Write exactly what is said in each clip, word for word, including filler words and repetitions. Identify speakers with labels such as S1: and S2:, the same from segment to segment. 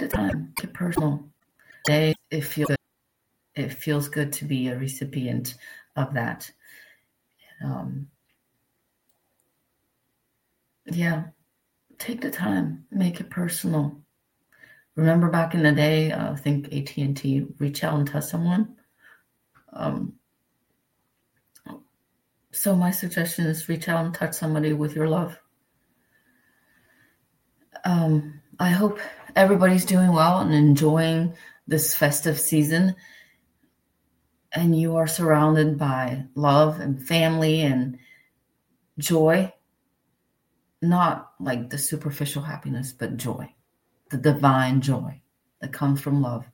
S1: the time, make it personal. Today, it feels good. It feels good to be a recipient of that. Um, yeah, take the time, make it personal. Remember back in the day, uh, I think A T and T, reach out and touch someone. Um, so my suggestion is reach out and touch somebody with your love. Um, I hope everybody's doing well and enjoying this festive season, and you are surrounded by love and family and joy, not like the superficial happiness, but joy, the divine joy that comes from love,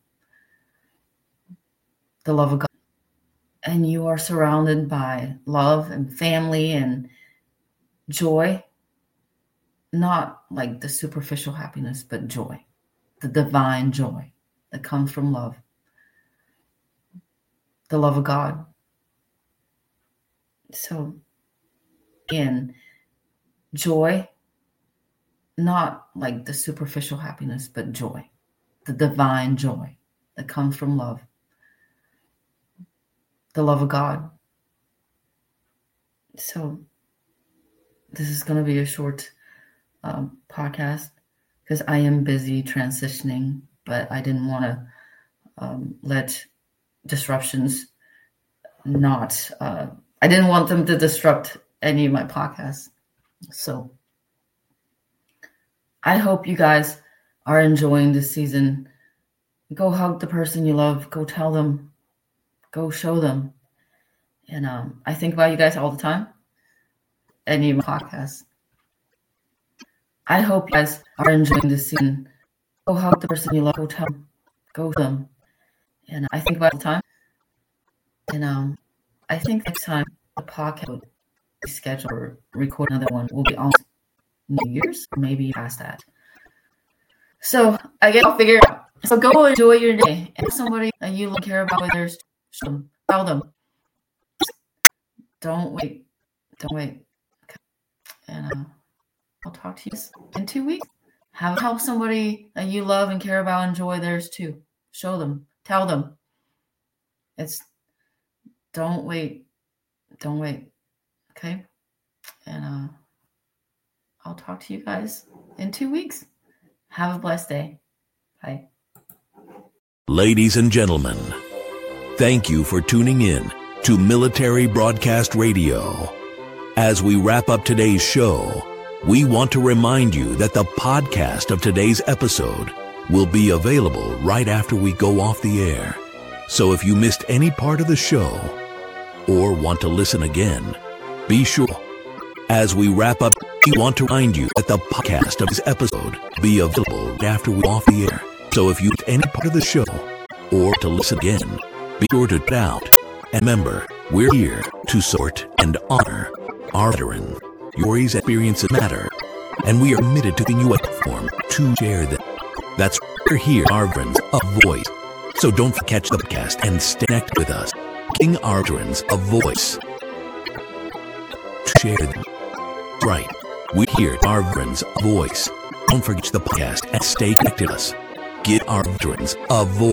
S1: the love of God. And you are surrounded by love and family and joy, not like the superficial happiness, but joy, the divine joy that comes from love, the love of God. So, again, joy, not like the superficial happiness, but joy, the divine joy that comes from love, the love of God. So, this is going to be a short um, podcast because I am busy transitioning, but I didn't want to um, let disruptions not, uh, I didn't want them to disrupt any of my podcasts. So I hope you guys are enjoying this season. Go hug the person you love. Go tell them. Go show them. And um, I think about you guys all the time. Any of my podcasts. I hope you guys are enjoying this season. Go hug the person you love. Go tell them. Go show them. And I think about all the time. And um, I think next time the podcast will be scheduled or record another one will be on New Year's, or maybe past that. So I guess I'll figure it out. So go enjoy your day. And if somebody that you care about, others, show them, tell them. Don't wait. Don't wait. Okay. And uh, I'll talk to you in two weeks. Have help somebody that you love and care about enjoy theirs too. Show them. Tell them. It's don't wait. Don't wait. Okay? And uh, I'll talk to you guys in two weeks. Have a blessed day. Bye.
S2: Ladies and gentlemen, thank you for tuning in to Military Broadcast Radio. As we wrap up today's show, we want to remind you that the podcast of today's episode will be available right after we go off the air. So if you missed any part of the show or want to listen again, be sure. As we wrap up, we want to remind you that the podcast of this episode will be available right after we go off the air. So if you missed any part of the show or to listen again, be sure to put out. And remember, we're here to support and honor our veterans. Your experiences matter, and we are committed to giving you a platform to share them. That's why we're here, our veterans, a voice. So don't forget the podcast and stay connected with us, giving our veterans a voice to share them. Right, we're here, our veterans, a voice. Don't forget the podcast and stay connected with us. Give our veterans a voice.